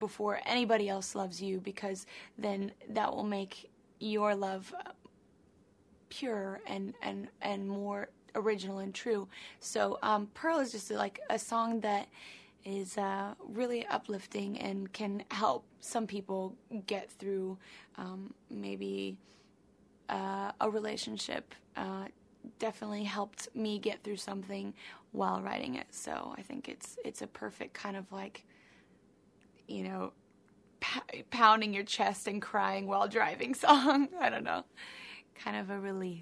before anybody else loves you, because then that will make your love pure and more original and true. So Pearl is just like a song that is really uplifting and can help some people get through maybe a relationship. Definitely helped me get through something while writing it. So I think it's a perfect kind of like, you know, pounding your chest and crying while driving song. I don't know, kind of a relief.